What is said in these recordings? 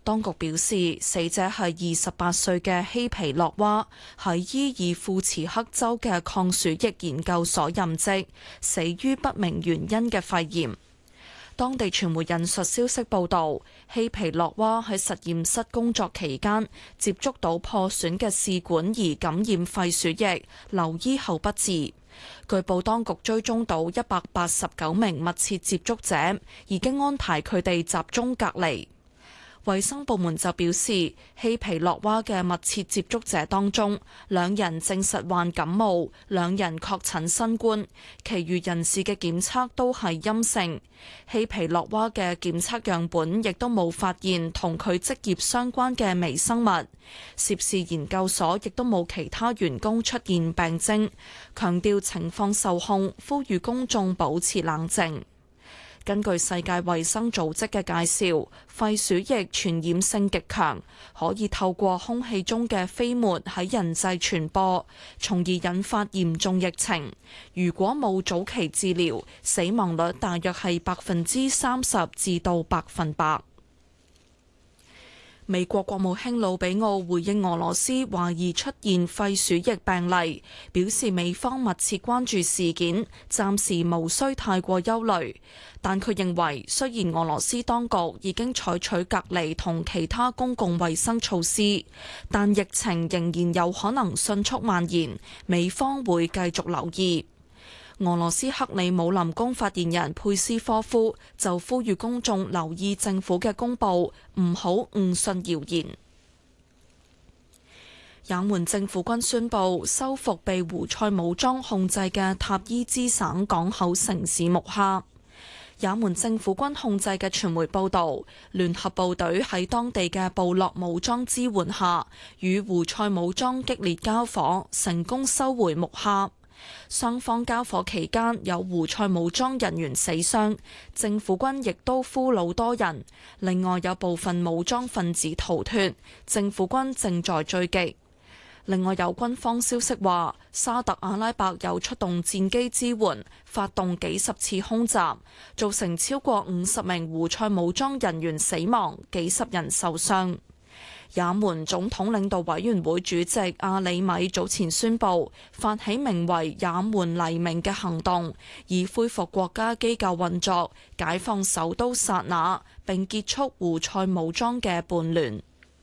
當局表示，死者係28歲嘅希皮洛娃，喺伊爾庫茨克州嘅抗鼠疫研究所任職，死於不明原因嘅肺炎。當地傳媒引述消息報導，希皮洛娃喺實驗室工作期間接觸到破損嘅試管而感染肺鼠疫，留醫後不治。據報當局追蹤到189名密切接觸者，已經安排佢哋集中隔離。衛生部門就表示，希皮洛娃嘅密切接觸者當中，2人證實患感冒，2人確診新冠，其餘人士嘅檢測都係陰性。希皮洛娃嘅檢測樣本亦都冇發現同佢職業相關嘅微生物。涉事研究所亦都冇其他員工出現病徵，強調情況受控，呼籲公眾保持冷靜。根據世界衛生組織嘅介紹，肺鼠疫傳染性極強，可以透過空氣中嘅飛沫喺人際傳播，從而引發嚴重疫情。如果冇早期治療，死亡率大約係30%至到100%。美國國務卿魯比奧回應俄羅斯懷疑出現肺鼠疫病例，表示美方密切關注事件，暫時無需太過憂慮。但佢認為，雖然俄羅斯當局已經採取隔離同其他公共衛生措施，但疫情仍然有可能迅速蔓延，美方會繼續留意。俄羅斯克里姆林宮發言人佩斯科夫就呼籲公眾留意政府嘅公佈，唔好誤信謠言。也門政府軍宣布收復被胡塞武裝控制嘅塔伊茲省港口城市木哈。也門政府軍控制嘅傳媒報導，聯合部隊喺當地嘅部落武裝支援下，與胡塞武裝激烈交火，成功收回木哈。雙方交火期間有胡塞武裝人員死傷，政府軍亦都俘虜多人，另外有部分武裝分子逃脫，政府軍正在追擊。另外有軍方消息話，沙特阿拉伯有出動戰機支援，發動幾十次空襲，造成超過50名胡塞武裝人員死亡，幾十人受傷。也門總統領導委員會主席阿里米早前宣布，發起名為也門黎明嘅行動，以恢復國家機構運作，解放首都薩那，並結束胡塞武裝嘅叛亂。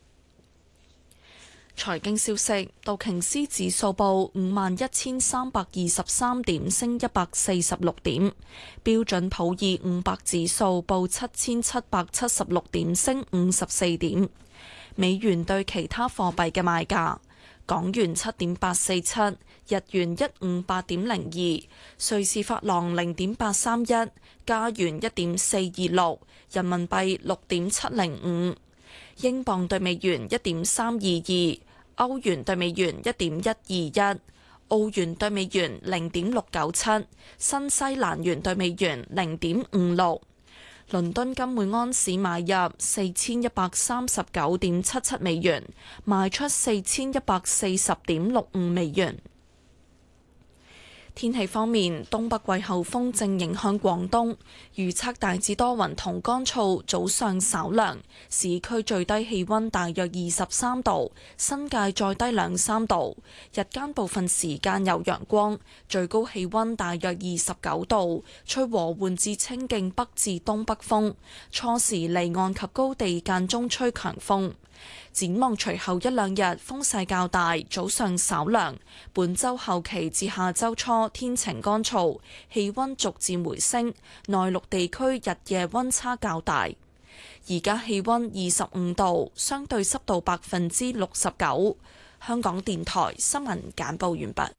財經消息，道瓊斯指數報51,323點，升146點；標準普爾500指數報7,776點，升54點。美元對其他貨幣嘅賣價：港元7.847，日元158.02，瑞士法郎0.831，加元1.426，人民幣6.705，英鎊對美元1.322，歐元對美元1.121，澳元對美元0.697，新西蘭元對美元0.56。倫敦金每安士買入4139.77美元，賣出4140.65美元。天氣方面，東北季候風正影響廣東，預測大致多雲同乾燥，早上稍涼，市區最低氣溫大約23度，新界再低2-3度。日間部分時間有陽光，最高氣溫大約29度，吹和緩至清勁北至東北風，初時離岸及高地間中吹強風。展望隨後一兩日風勢較大，早上稍涼。本週後期至下週初天晴乾燥，氣溫逐漸回升。內陸地區日夜溫差較大。而家氣溫25度，相對濕度69%。香港電台新聞簡報完畢。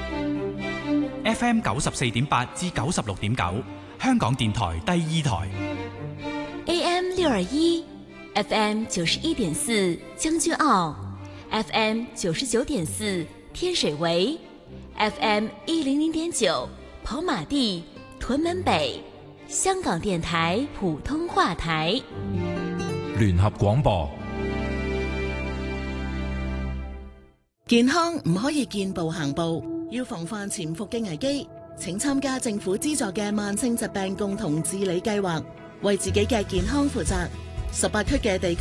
FM 94.8至96.9，香港電台第2台。 AM 621。FM 91.4將軍澳 ，FM 99.4天水圍 ，FM 100.9跑馬地屯門北，香港電台普通話台。 聯合廣播。 健康唔可以見步行步，要防範潛伏嘅危機，請參加政府資助嘅慢性疾病共同治理計劃，為自己嘅健康負責。18區嘅地區